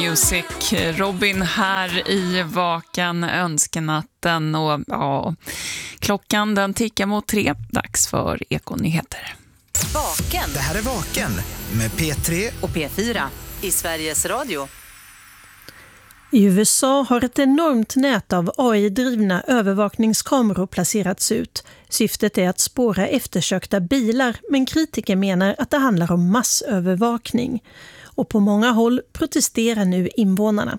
Music, Robin här i Vaken önskenatten och ja, klockan den tickar mot 3, dags för Ekonyheter. Vaken. Det här är Vaken med P3 och P4 i Sveriges Radio. I USA har ett enormt nät av AI-drivna övervakningskameror placerats ut. Syftet är att spåra eftersökta bilar, men kritiker menar att det handlar om massövervakning. Och på många håll protesterar nu invånarna.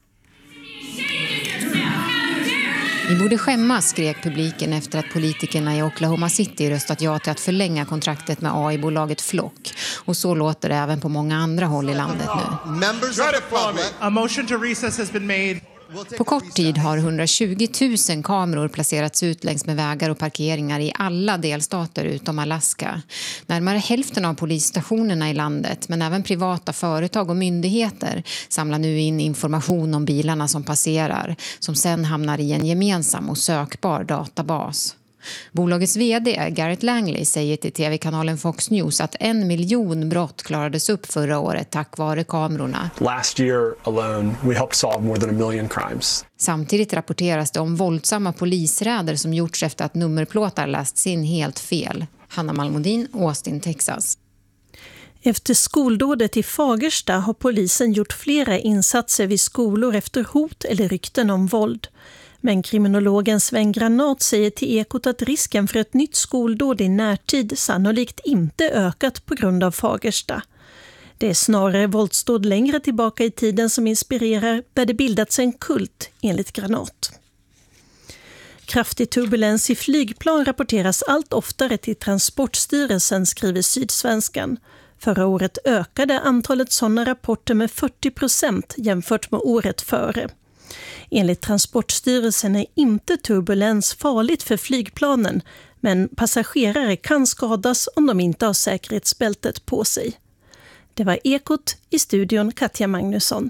Vi borde skämmas, skrek publiken efter att politikerna i Oklahoma City röstat ja till att förlänga kontraktet med AI-bolaget Flock. Och så låter det även på många andra håll i landet nu. A motion to recess has been made. På kort tid har 120 000 kameror placerats ut längs med vägar och parkeringar i alla delstater utom Alaska. Närmare hälften av polisstationerna i landet, men även privata företag och myndigheter, samlar nu in information om bilarna som passerar, som sen hamnar i en gemensam och sökbar databas. Bolagets vd Garrett Langley säger till tv-kanalen Fox News att 1 miljon brott klarades upp förra året tack vare kamerorna. Last year alone we helped solve more than 1 million crimes. Samtidigt rapporteras det om våldsamma polisräder som gjorts efter att nummerplåtar lästs in helt fel. Hanna Malmodin, Austin, Texas. Efter skoldådet i Fagersta har polisen gjort flera insatser vid skolor efter hot eller rykten om våld. Men kriminologen Sven Granat säger till Ekot att risken för ett nytt skoldåd i närtid sannolikt inte ökat på grund av Fagersta. Det är snarare våldsdåd längre tillbaka i tiden som inspirerar, där det bildats en kult, enligt Granat. Kraftig turbulens i flygplan rapporteras allt oftare till Transportstyrelsen, skriver Sydsvenskan. Förra året ökade antalet sådana rapporter med 40% jämfört med året före. Enligt Transportstyrelsen är inte turbulens farligt för flygplanen, men passagerare kan skadas om de inte har säkerhetsbältet på sig. Det var Ekot, i studion Katja Magnusson.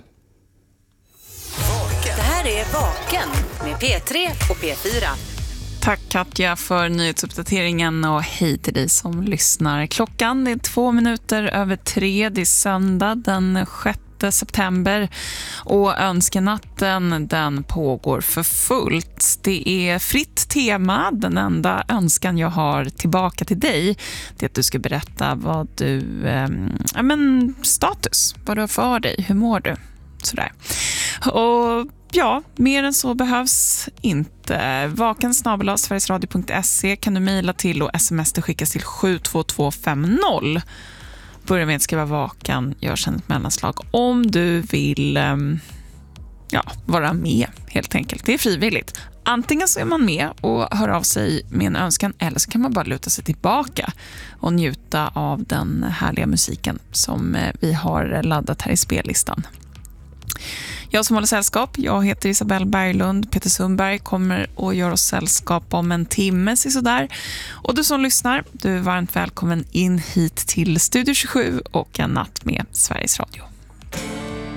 Det här är Vaken med P3 och P4. Tack Katja för nyhetsuppdateringen och hej till dig som lyssnar. Klockan är 2 minuter över 3, det är söndag den 6 september och önskenatten den pågår för fullt. Det är fritt tema. Den enda önskan jag har tillbaka till dig det är att du ska berätta vad du status, vad du har för dig, hur mår du? Sådär. Och ja, mer än så behövs inte. vaken@sverigesradio.se kan du mejla till och sms det skickas till 72250. Börja med att skriva vaken, gör sen ett mellanslag om du vill vara med helt enkelt. Det är frivilligt. Antingen så är man med och hör av sig med en önskan eller så kan man bara luta sig tillbaka och njuta av den härliga musiken som vi har laddat här i spellistan. Jag som håller sällskap, jag heter Isabelle Berglund. Peter Sundberg kommer att göra oss sällskap om en timme sådär. Och du som lyssnar, du är varmt välkommen in hit till Studio 27 och en natt med Sveriges Radio.